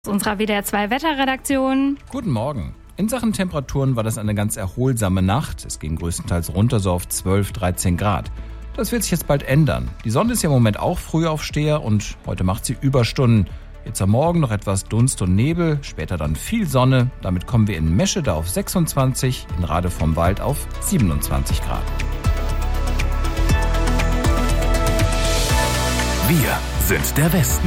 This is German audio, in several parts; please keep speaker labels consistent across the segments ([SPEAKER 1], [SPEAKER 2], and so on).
[SPEAKER 1] Aus unserer WDR 2 Wetterredaktion.
[SPEAKER 2] Guten Morgen. In Sachen Temperaturen war das eine ganz erholsame Nacht. Es ging größtenteils runter so auf 12, 13 Grad. Das wird sich jetzt bald ändern. Die Sonne ist ja im Moment auch Frühaufsteher und heute macht sie Überstunden. Jetzt am Morgen noch etwas Dunst und Nebel, später dann viel Sonne. Damit kommen wir in Meschede auf 26, in Rade vom Wald auf 27 Grad.
[SPEAKER 3] Wir sind der Westen.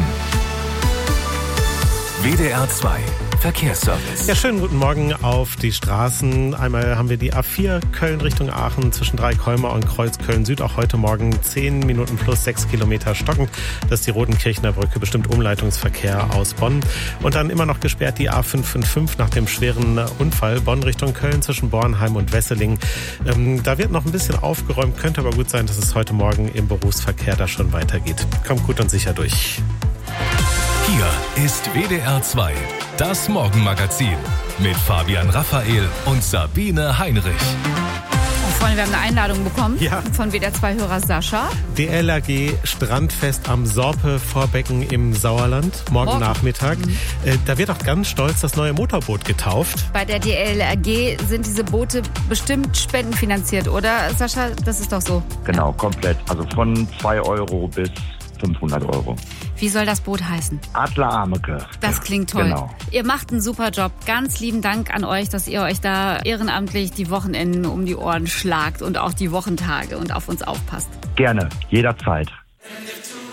[SPEAKER 3] WDR 2 Verkehrsservice.
[SPEAKER 4] Ja, schönen guten Morgen auf die Straßen. Einmal haben wir die A4 Köln Richtung Aachen zwischen Dreikolmer und Kreuz Köln-Süd. Auch heute Morgen 10 Minuten plus 6 Kilometer stockend. Das ist die Rodenkirchener Brücke, bestimmt Umleitungsverkehr aus Bonn. Und dann immer noch gesperrt die A555 nach dem schweren Unfall. Bonn Richtung Köln zwischen Bornheim und Wesseling. Da wird noch ein bisschen aufgeräumt. Könnte aber gut sein, dass es heute Morgen im Berufsverkehr da schon weitergeht. Kommt gut und sicher durch.
[SPEAKER 3] Hier ist WDR 2, das Morgenmagazin mit Fabian Raphael und Sabine Heinrich.
[SPEAKER 5] Freunde, wir haben eine Einladung bekommen
[SPEAKER 4] von
[SPEAKER 5] WDR 2-Hörer Sascha.
[SPEAKER 4] DLRG Strandfest am Sorpe-Vorbecken im Sauerland, morgen Nachmittag. Da wird auch ganz stolz das neue Motorboot getauft.
[SPEAKER 5] Bei der DLRG sind diese Boote bestimmt spendenfinanziert, oder Sascha? Das ist doch so.
[SPEAKER 6] Genau, komplett. Also von 2 Euro bis 500 Euro.
[SPEAKER 5] Wie soll das Boot heißen?
[SPEAKER 6] Adler Ameke.
[SPEAKER 5] Das klingt toll.
[SPEAKER 6] Genau.
[SPEAKER 5] Ihr macht einen super Job. Ganz lieben Dank an euch, dass ihr euch da ehrenamtlich die Wochenenden um die Ohren schlagt und auch die Wochentage und auf uns aufpasst.
[SPEAKER 6] Gerne, jederzeit.